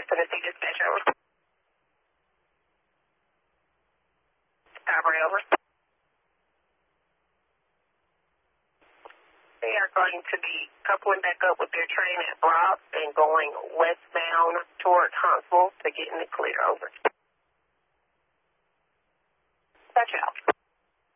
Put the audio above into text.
Tennessee Dispatch, over. Starbray, over. They are going to be coupling back up with their train at Brock and going westbound toward Huntsville to get in the clear, over. Dispatch out.